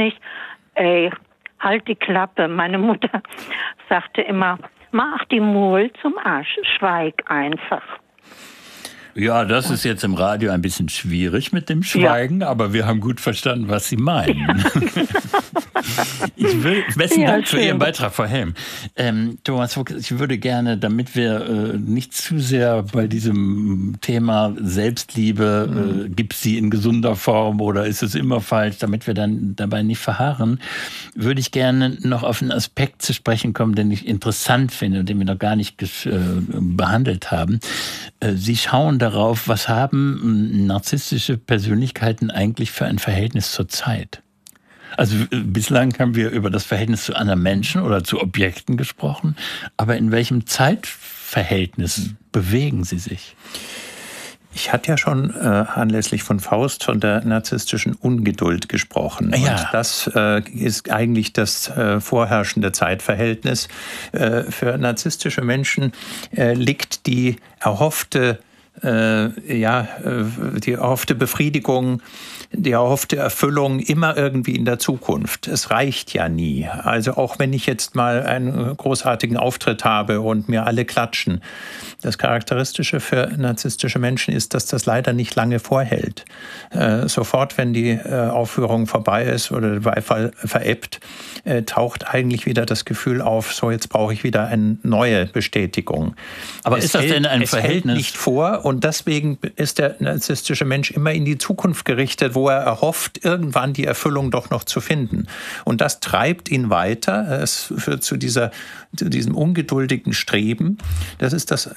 nicht. Ey, halt die Klappe. Meine Mutter sagte immer, mach die Maul zum Arsch, schweig einfach. Ja, das ist jetzt im Radio ein bisschen schwierig mit dem Schweigen, aber wir haben gut verstanden, was Sie meinen. Besten Dank für Ihren Beitrag, Frau Helm. Thomas Fuchs, ich würde gerne, damit wir nicht zu sehr bei diesem Thema Selbstliebe, gibt es sie in gesunder Form oder ist es immer falsch, damit wir dann dabei nicht verharren, würde ich gerne noch auf einen Aspekt zu sprechen kommen, den ich interessant finde, den wir noch gar nicht behandelt haben. Sie schauen darauf, was haben narzisstische Persönlichkeiten eigentlich für ein Verhältnis zur Zeit? Also bislang haben wir über das Verhältnis zu anderen Menschen oder zu Objekten gesprochen, aber in welchem Zeitverhältnis bewegen sie sich? Ich hatte ja schon anlässlich von Faust von der narzisstischen Ungeduld gesprochen. Ja. Und das ist eigentlich das vorherrschende Zeitverhältnis. Für narzisstische Menschen liegt die erhoffte Befriedigung, die erhoffte Erfüllung immer irgendwie in der Zukunft. Es reicht ja nie. Also auch wenn ich jetzt mal einen großartigen Auftritt habe und mir alle klatschen. Das Charakteristische für narzisstische Menschen ist, dass das leider nicht lange vorhält. Sofort, wenn die Aufführung vorbei ist oder der Beifall verebbt, taucht eigentlich wieder das Gefühl auf, so jetzt brauche ich wieder eine neue Bestätigung. Aber ist das denn ein Verhältnis? Es hält nicht vor und deswegen ist der narzisstische Mensch immer in die Zukunft gerichtet, wo er erhofft, irgendwann die Erfüllung doch noch zu finden. Und das treibt ihn weiter. Es führt zu diesem ungeduldigen Streben. Das ist das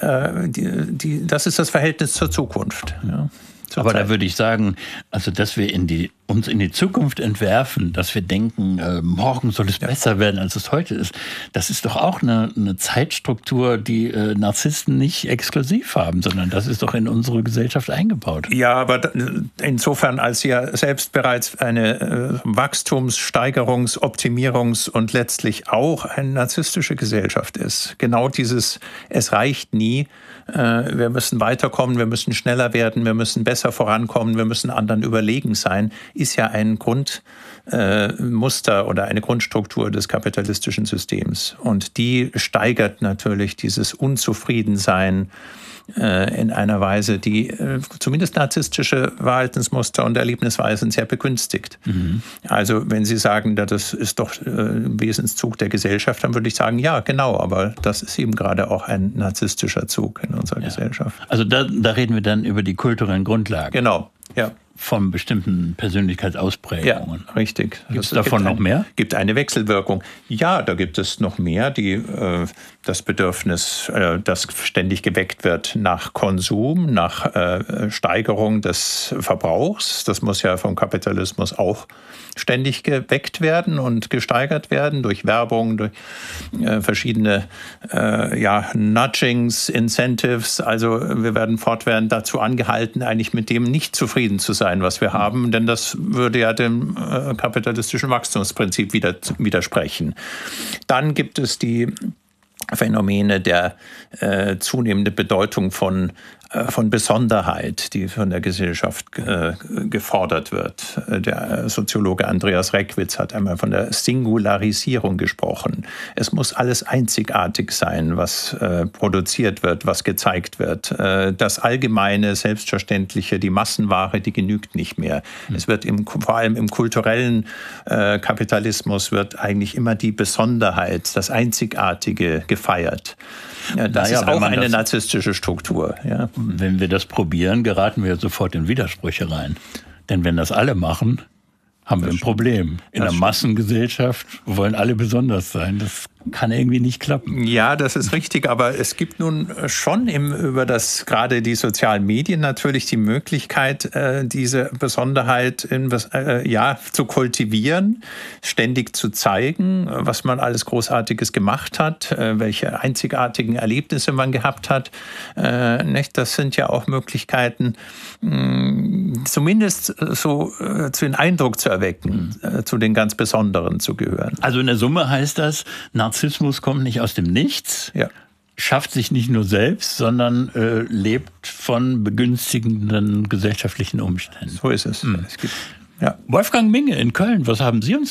Verhältnis zur Zukunft. Ja, aber Zeit. Da würde ich sagen, also dass wir uns in die Zukunft entwerfen, dass wir denken, morgen soll es besser werden, als es heute ist, das ist doch auch eine Zeitstruktur, die Narzissten nicht exklusiv haben, sondern das ist doch in unsere Gesellschaft eingebaut. Ja, aber insofern, als sie ja selbst bereits eine Wachstums-, Steigerungs-, Optimierungs- und letztlich auch eine narzisstische Gesellschaft ist. Genau dieses, es reicht nie, wir müssen weiterkommen, wir müssen schneller werden, wir müssen besser vorankommen, wir müssen anderen überlegen sein, ist ja ein Grundmuster oder eine Grundstruktur des kapitalistischen Systems. Und die steigert natürlich dieses Unzufriedensein in einer Weise, die zumindest narzisstische Verhaltensmuster und Erlebnisweisen sehr begünstigt. Mhm. Also wenn Sie sagen, das ist doch ein Wesenszug der Gesellschaft, dann würde ich sagen, ja, genau, aber das ist eben gerade auch ein narzisstischer Zug in unserer Gesellschaft. Also da reden wir dann über die kulturellen Grundlagen. Genau, ja. Von bestimmten Persönlichkeitsausprägungen. Ja, richtig. Gibt es davon noch mehr? Gibt eine Wechselwirkung. Ja, da gibt es noch mehr, das Bedürfnis, das ständig geweckt wird nach Konsum, nach Steigerung des Verbrauchs. Das muss ja vom Kapitalismus auch ständig geweckt werden und gesteigert werden durch Werbung, durch verschiedene Nudgings, Incentives. Also wir werden fortwährend dazu angehalten, eigentlich mit dem nicht zufrieden zu sein, was wir haben, denn das würde ja dem kapitalistischen Wachstumsprinzip widersprechen. Dann gibt es die Phänomene der zunehmenden Bedeutung von Besonderheit, die von der Gesellschaft gefordert wird. Der Soziologe Andreas Reckwitz hat einmal von der Singularisierung gesprochen. Es muss alles einzigartig sein, was produziert wird, was gezeigt wird. Das Allgemeine, Selbstverständliche, die Massenware, die genügt nicht mehr. Es wird vor allem im kulturellen Kapitalismus wird eigentlich immer die Besonderheit, das Einzigartige gefeiert. Ja, das ist auch eine narzisstische Struktur. Ja. Wenn wir das probieren, geraten wir sofort in Widersprüche rein. Denn wenn das alle machen, haben wir ein Problem. In einer Massengesellschaft wollen alle besonders sein. Das kann irgendwie nicht klappen. Ja, das ist richtig, aber es gibt nun schon gerade die sozialen Medien natürlich die Möglichkeit, diese Besonderheit zu kultivieren, ständig zu zeigen, was man alles Großartiges gemacht hat, welche einzigartigen Erlebnisse man gehabt hat. Das sind ja auch Möglichkeiten, zumindest so den Eindruck zu erwecken, zu den ganz Besonderen zu gehören. Also in der Summe heißt das, Narzissmus kommt nicht aus dem Nichts, schafft sich nicht nur selbst, sondern lebt von begünstigenden gesellschaftlichen Umständen. So ist es. Wolfgang Minge in Köln, was haben Sie uns